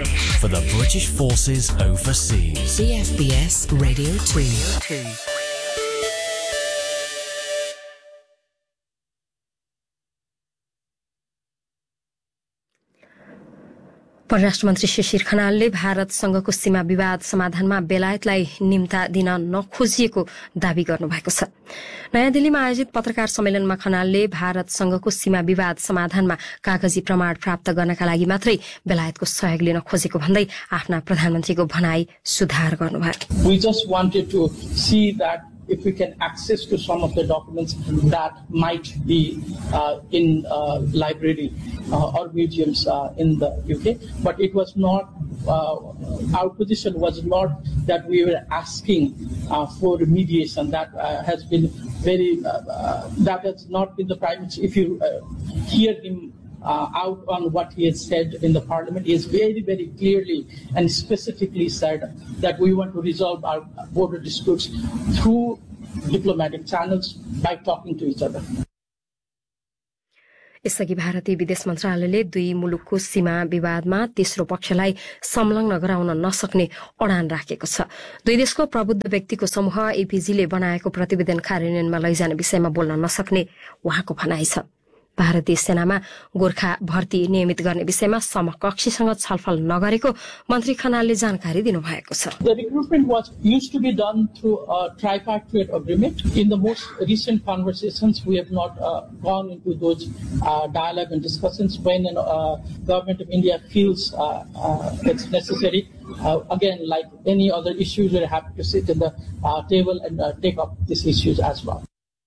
for the British forces overseas. CFBS Radio 2. परराष्ट्र मन्त्री शिशिर खनालले भारतसँगको सीमा विवाद समाधानमा बेलायतलाई निम्ता दिन नखोजिएको दावी गर्नुभएको छ। नयाँ दिल्लीमा आयोजित पत्रकार सम्मेलनमा खनालले भारतसँगको सीमा विवाद समाधानमा कागजी प्रमाण प्राप्त गर्नका लागि मात्रै बेलायतको सहयोग लिन खोजेको भन्दै आफ्ना प्रधानमन्त्रीको भनाई सुधार गर्नुभयो। We just wanted to see that if we can access to some of the documents that might be in library or museums in the UK, but it was not, our position was not that we were asking for mediation. That has been very, that has not been the Prime Minister. If you hear him out on what he has said in the Parliament, he has very, very clearly and specifically said that we want to resolve our border disputes through diplomatic channels by talking to each other. यसअघि भारतीय विदेश मन्त्रालयले दुई मुलुकको सीमा विवादमा तेस्रो पक्षलाई संलग्न गराउन नसक्ने अडान राखेको छ। दुई देशको प्रबुद्ध व्यक्तिको समूह एपीजीले बनाएको प्रतिवेदन कार्यान्वयनमा लैजाने विषयमा बोल्न नसक्ने उहाँको भनाइ छ। भारतीय सेनामा गोर्खा भर्ती नियमित गर्ने विषयमा समकक्षीसँग छलफल नगरेको मन्त्री खनालले जानकारी दिनुभएको छ। The recruitment used to be done through a tripartite agreement. In the most recent conversations, we have not gone into those dialogue and discussions when government of India feels it's necessary. Again, like any other issues, we're happy to sit in the table and take up these issues as well.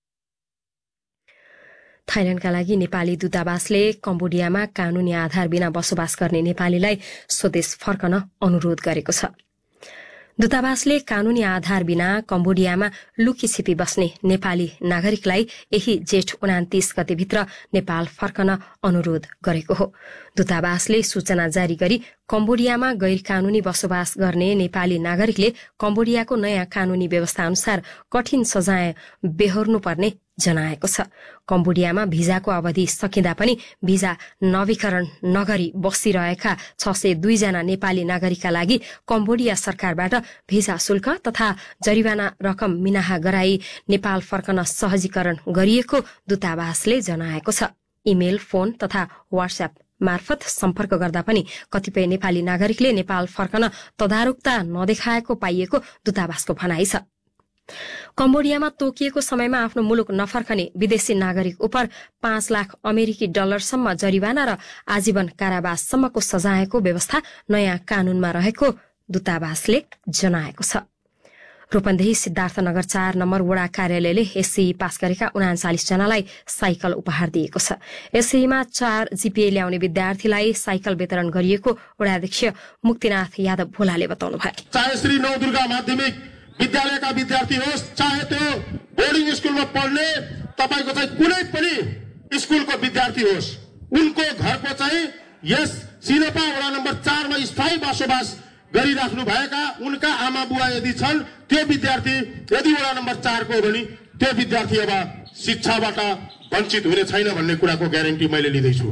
थाइल्याण्डका लागि नेपाली दूतावासले कम्बोडियामा कानूनी आधार बिना बसोबास गर्ने नेपालीलाई स्वदेश फर्कन अनुरोध गरेको छ। दूतावासले कानूनी आधार बिना कम्बोडियामा लुकीछिपी बस्ने नेपाली नागरिकलाई यही जेठ 29 गतेभित्र नेपाल फर्कन अनुरोध गरेको हो। दूतावासले सूचना जारी गरी कम्बोडियामा गैर कानूनी बसोबास गर्ने नेपाली नागरिकले कम्बोडियाको नयाँ कानूनी व्यवस्था अनुसार कठिन सजाय बेहोर्नुपर्ने जनाएको छ। कम्बोडियामा भिजाको अवधि सकिँदा पनि भिजा नवीकरण नगरी बसिरहेका 602 जना नेपाली नागरिकका लागि कम्बोडिया सरकारबाट भिजा शुल्क तथा जरिवाना रकम मिनाहा गराई नेपाल फर्कन सहजीकरण गरिएको दूतावासले जनाएको छ। इमेल, फोन तथा व्हाट्सएप मार्फत सम्पर्क गर्दा पनि कतिपय नेपाली नागरिकले नेपाल फर्कन तदारुकता नदेखाएको पाइएको दूतावासको भनाइ छ। कम्बोडियामा तोकिएको समयमा आफ्नो मुलुक नफर्कने विदेशी नागरिक उप 5 लाख अमेरिकी डलरसम्म जरिवाना र आजीवन कारावाससम्मको सजायको व्यवस्था नयाँ कानूनमा रहेको दूतावासले जनाएको छ। रूपन्देही सिद्धार्थनगर 4 नम्बर वडा कार्यालयले एसई पास गरेका 39 जनालाई साइकल उपहार दिएको छ। एसईमा 4 जीपीए ल्याउने विद्यार्थीलाई साइकल वितरण गरिएको वडाध्यक्ष मुक्तिनाथ यादव भोलाले बताउनुभयो। चाहे श्री नवदुर्गा माध्यमिक विद्यालयका विद्यार्थी होस्, चाहे त्यो बोर्डिङ स्कुलमा पढ्ने तपाईको चाहिँ कुनै पनि स्कुलको विद्यार्थी होस्, उनको घरको चाहिँ यस सिनपा वडा नम्बर 4 मा स्थायी बसोबास गरिराख्नु भएका उनका आमा बुवा यदि छन्, त्यो विद्यार्थी यदि वडा नम्बर 4 को हो भने त्यो विद्यार्थी अब शिक्षाबाट वञ्चित हुने छैन भन्ने कुराको ग्यारेन्टी मैले लिँदैछु।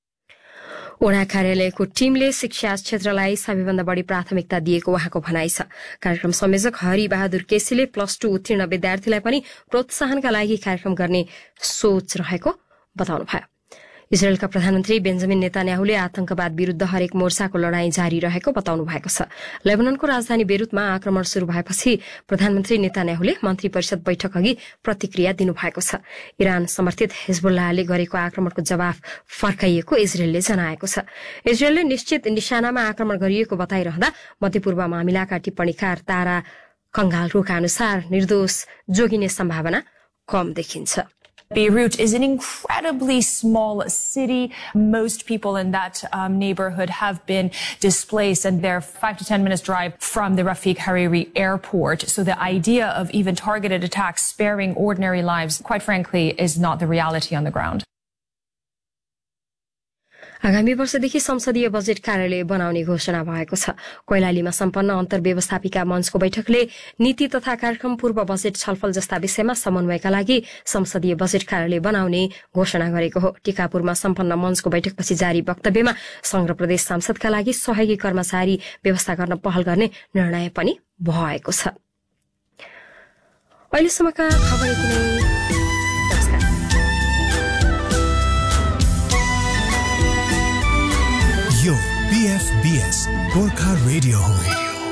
वडा कार्यालयको टीमले शिक्षा क्षेत्रलाई सबैभन्दा बढी प्राथमिकता दिएको उहाँको भनाइ छ। कार्यक्रम संयोजक हरि बहादुर केसीले +2 उत्तीर्ण विद्यार्थीलाई पनि प्रोत्साहनका लागि कार्यक्रम गर्ने सोच रहेको बताउनुभयो। इजरायलका प्रधानमन्त्री बेन्जामिन नेतान्याहुले आतंकवाद विरूद्ध हरेक मोर्चाको लडाईँ जारी रहेको बताउनु भएको छ। लेबननको राजधानी बेरुतमा आक्रमण शुरू भएपछि प्रधानमन्त्री नेतान्याहुले मन्त्री परिषद बैठक अघि प्रतिक्रिया दिनुभएको छ। इरान समर्थित हिजबुल्लाहले गरेको आक्रमणको जवाफ फर्काइएको इजरायलले जनाएको छ। इजरायलले निश्चित निशानामा आक्रमण गरिएको बताइरहँदा मध्यपूर्व मामिलाका टिप्पणीकार तारा कंगालरुका अनुसार निर्दोष जोगिने सम्भावना कम देखिन्छ। Beirut is an incredibly small city. Most people in that neighborhood have been displaced, and they're 5 to 10 minutes drive from the Rafiq Hariri airport. So the idea of even targeted attacks sparing ordinary lives, quite frankly, is not the reality on the ground. आगामी वर्षदेखि संसदीय budget कार्यालय बनाउने घोषणा भएको छ। कैलालीमा सम्पन्न अन्तर्व्यवस्थापिका मञ्चको बैठकले नीति तथा कार्यक्रम पूर्व बजेट छलफल जस्ता विषयमा समन्वयका लागि संसदीय बजेट कार्यालय बनाउने घोषणा गरेको हो। टिकापुरमा सम्पन्न मञ्चको बैठकपछि जारी वक्तव्यमा संघ र प्रदेश सांसदका लागि सहयोगी कर्मचारी व्यवस्था गर्न पहल गर्ने निर्णय पनि भएको छ। अहिलेसम्मका खबर यति नै। यो BFBS गोर्खा रेडियो हो।